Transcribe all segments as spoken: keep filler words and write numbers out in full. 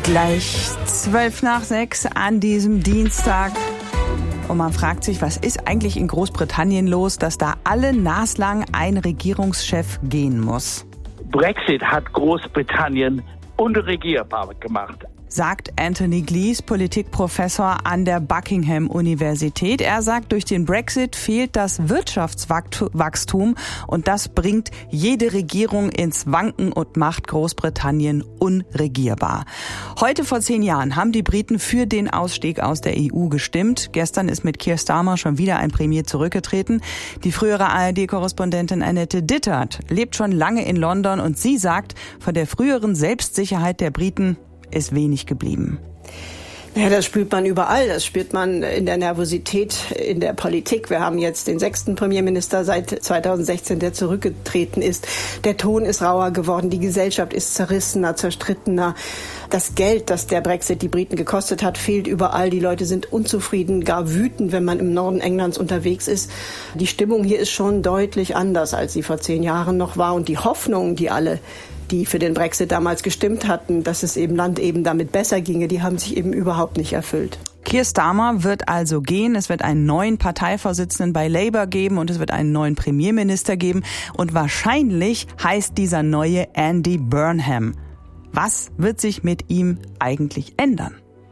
Gleich zwölf nach sechs an diesem Dienstag. Und man fragt sich, was ist eigentlich in Großbritannien los, dass da alle naslang ein Regierungschef gehen muss? Brexit hat Großbritannien unregierbar gemacht, sagt Anthony Glees, Politikprofessor an der Buckingham-Universität. Er sagt, durch den Brexit fehlt das Wirtschaftswachstum und das bringt jede Regierung ins Wanken und macht Großbritannien unregierbar. Heute vor zehn Jahren haben die Briten für den Ausstieg aus der E U gestimmt. Gestern ist mit Keir Starmer schon wieder ein Premier zurückgetreten. Die frühere A R D-Korrespondentin Annette Dittert lebt schon lange in London und sie sagt, von der früheren Selbstsicherheit der Briten ist wenig geblieben. Ja, das spürt man überall. Das spürt man in der Nervosität in der Politik. Wir haben jetzt den sechsten Premierminister seit zweitausendsechzehn, der zurückgetreten ist. Der Ton ist rauer geworden. Die Gesellschaft ist zerrissener, zerstrittener. Das Geld, das der Brexit die Briten gekostet hat, fehlt überall. Die Leute sind unzufrieden, gar wütend, wenn man im Norden Englands unterwegs ist. Die Stimmung hier ist schon deutlich anders, als sie vor zehn Jahren noch war. Und die Hoffnungen, die alle die für den Brexit damals gestimmt hatten, dass es eben Land eben damit besser ginge, die haben sich eben überhaupt nicht erfüllt. Keir Starmer wird also gehen. Es wird einen neuen Parteivorsitzenden bei Labour geben und es wird einen neuen Premierminister geben. Und wahrscheinlich heißt dieser neue Andy Burnham. Was wird sich mit ihm eigentlich ändern?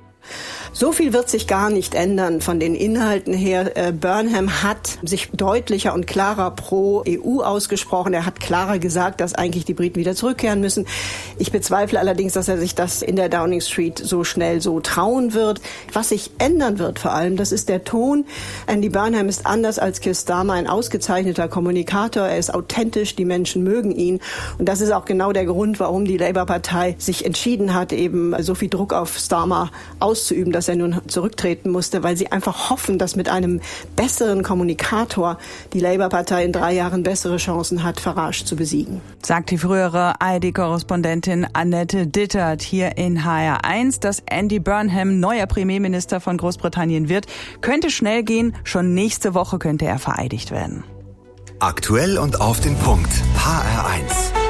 So viel wird sich gar nicht ändern von den Inhalten her. Burnham hat sich deutlicher und klarer pro E U ausgesprochen. Er hat klarer gesagt, dass eigentlich die Briten wieder zurückkehren müssen. Ich bezweifle allerdings, dass er sich das in der Downing Street so schnell so trauen wird. Was sich ändern wird vor allem, das ist der Ton. Andy Burnham ist anders als Keir Starmer ein ausgezeichneter Kommunikator. Er ist authentisch, die Menschen mögen ihn. Und das ist auch genau der Grund, warum die Labour-Partei sich entschieden hat, eben so viel Druck auf Starmer auszuüben, dass er nun zurücktreten musste, weil sie einfach hoffen, dass mit einem besseren Kommunikator die Labour-Partei in drei Jahren bessere Chancen hat, Farage zu besiegen. Sagt die frühere A R D-Korrespondentin Annette Dittert hier in H R eins. Dass Andy Burnham neuer Premierminister von Großbritannien wird, könnte schnell gehen. Schon nächste Woche könnte er vereidigt werden. Aktuell und auf den Punkt. H R eins.